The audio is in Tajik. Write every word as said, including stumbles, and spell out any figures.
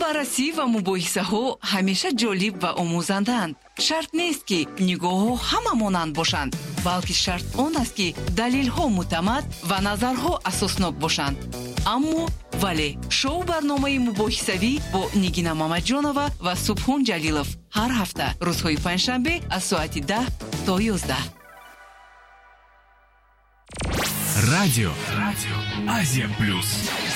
баррасӣ ва мубоҳисаҳо ҳамеша ҷолиб ва омӯзанданд. шарт нест ки нигоҳҳо ҳама монанд бошанд, балки шарт он аст ки далелҳо муътамад ва назарҳо асоснок бошанд. аммо вале шоу барномаи мубоҳисавӣ бо Нигина Мамаҷонова ва Субҳон Ҷалилов ҳар ҳафта рӯзҳои панҷшанбе аз соати даҳ то ёздаҳ. Радио Азия Плюс.